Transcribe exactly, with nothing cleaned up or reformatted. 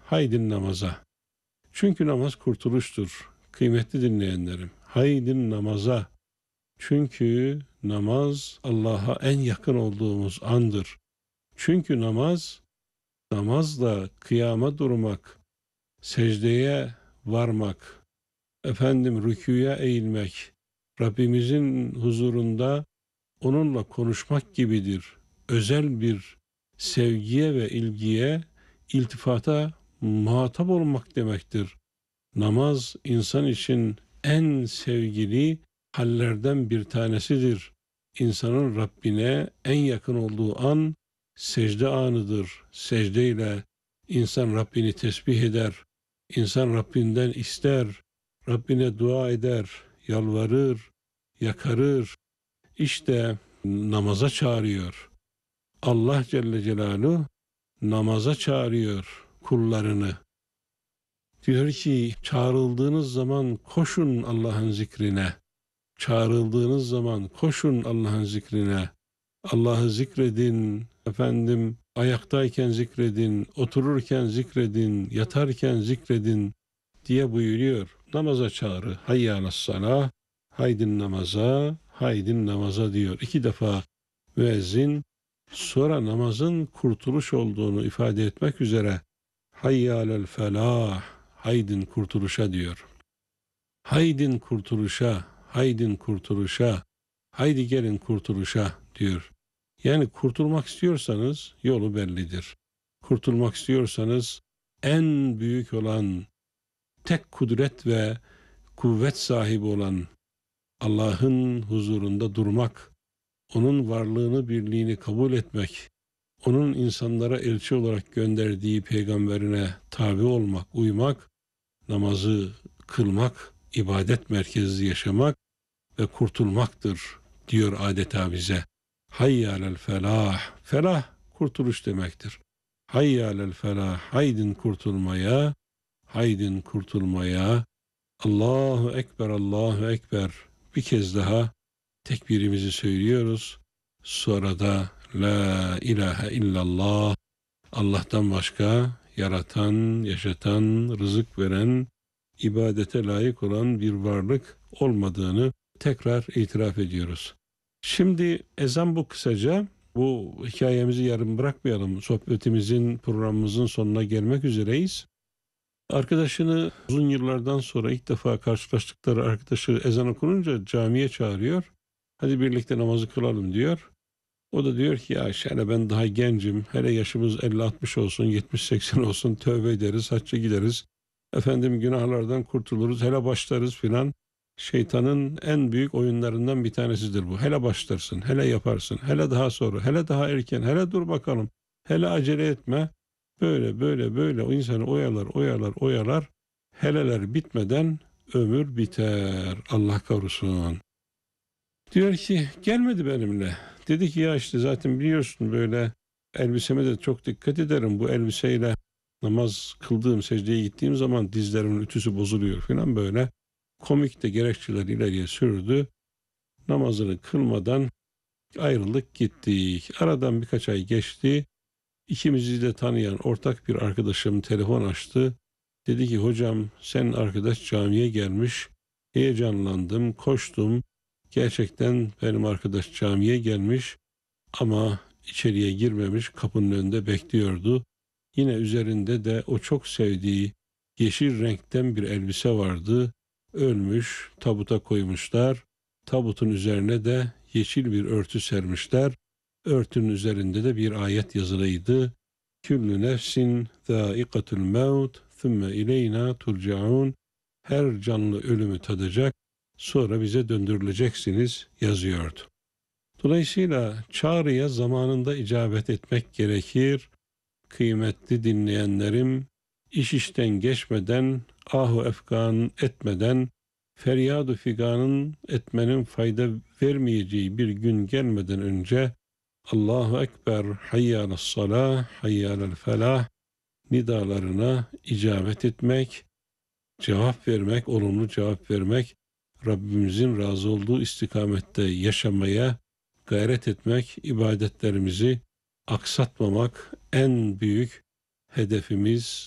Haydin namaza. Çünkü namaz kurtuluştur. Kıymetli dinleyenlerim, haydin namaza. Çünkü namaz Allah'a en yakın olduğumuz andır. Çünkü namaz, namazla kıyama durmak, secdeye varmak, efendim rükûya eğilmek, Rabbimizin huzurunda onunla konuşmak gibidir. Özel bir sevgiye ve ilgiye, iltifata muhatap olmak demektir. Namaz insan için en sevgili hallerden bir tanesidir. İnsanın Rabbine en yakın olduğu an secde anıdır. Secdeyle insan Rabbini tesbih eder. İnsan Rabbinden ister. Rabbine dua eder, yalvarır, yakarır. İşte namaza çağırıyor. Allah Celle Celaluhu namaza çağırıyor kullarını. Diyor ki çağrıldığınız zaman koşun Allah'ın zikrine. Çağrıldığınız zaman koşun Allah'ın zikrine. Allah'ı zikredin, efendim ayaktayken zikredin, otururken zikredin, yatarken zikredin diye buyuruyor. Namaza çağrı. Hayya alassalah, haydin namaza, haydin namaza diyor. İki defa müezzin sonra namazın kurtuluş olduğunu ifade etmek üzere hayya alel felah, haydin kurtuluşa diyor. Haydin kurtuluşa, haydin kurtuluşa, haydi gelin kurtuluşa diyor. Yani kurtulmak istiyorsanız yolu bellidir. Kurtulmak istiyorsanız en büyük olan, tek kudret ve kuvvet sahibi olan Allah'ın huzurunda durmak, onun varlığını, birliğini kabul etmek, onun insanlara elçi olarak gönderdiği peygamberine tabi olmak, uymak, namazı kılmak, ibadet merkezli yaşamak ve kurtulmaktır diyor adeta bize. Hayya alel felah. Felah kurtuluş demektir. Hayya alel felah. Haydin kurtulmaya, haydin kurtulmaya. Allahu Ekber, Allahu Ekber. Bir kez daha tekbirimizi söylüyoruz. Sonra da La ilahe illallah. Allah'tan başka yaratan, yaşatan, rızık veren, ibadete layık olan bir varlık olmadığını tekrar itiraf ediyoruz. Şimdi ezan bu kısaca. Bu hikayemizi yarım bırakmayalım. Sohbetimizin, programımızın sonuna gelmek üzereyiz. Arkadaşını uzun yıllardan sonra ilk defa karşılaştıkları arkadaşı ezan okununca camiye çağırıyor. Hadi birlikte namazı kılalım diyor. O da diyor ki ya şöyle ben daha gencim. Hele yaşımız elli altmış olsun, yetmiş seksen olsun, tövbe ederiz, hacca gideriz. Efendim günahlardan kurtuluruz, hele başlarız filan. Şeytanın en büyük oyunlarından bir tanesidir bu. Hele başlarsın, hele yaparsın, hele daha sonra, hele daha erken, hele dur bakalım, hele acele etme. Böyle böyle böyle o insanı oyalar, oyalar, oyalar. Heleler bitmeden ömür biter. Allah korusun. Diyor ki gelmedi benimle. Dedi ki ya işte zaten biliyorsun böyle elbiseme de çok dikkat ederim. Bu elbiseyle namaz kıldığım, secdeye gittiğim zaman dizlerimin ütüsü bozuluyor falan böyle. Komik de gerekçeler ileriye sürdü. Namazını kılmadan ayrıldık gittik. Aradan birkaç ay geçti. İkimizi de tanıyan ortak bir arkadaşım telefon açtı. Dedi ki hocam senin arkadaş camiye gelmiş. Heyecanlandım, koştum. Gerçekten benim arkadaş camiye gelmiş ama içeriye girmemiş, kapının önünde bekliyordu. Yine üzerinde de o çok sevdiği yeşil renkten bir elbise vardı. Ölmüş, tabuta koymuşlar. Tabutun üzerine de yeşil bir örtü sermişler. Örtünün üzerinde de bir ayet yazılıydı. Küllü nefsin zâikatul mevt thümme ileyna turcaun. Her canlı ölümü tadacak, sonra bize döndürüleceksiniz yazıyordu. Dolayısıyla çağrıya zamanında icabet etmek gerekir. Kıymetli dinleyenlerim, iş işten geçmeden, ahu efgan etmeden, feryadu figanın etmenin fayda vermeyeceği bir gün gelmeden önce Allahu Ekber, hayyâles salah, hayyâlel felah nidalarına icabet etmek, cevap vermek, olumlu cevap vermek, Rabbimizin razı olduğu istikamette yaşamaya gayret etmek, ibadetlerimizi aksatmamak en büyük hedefimiz,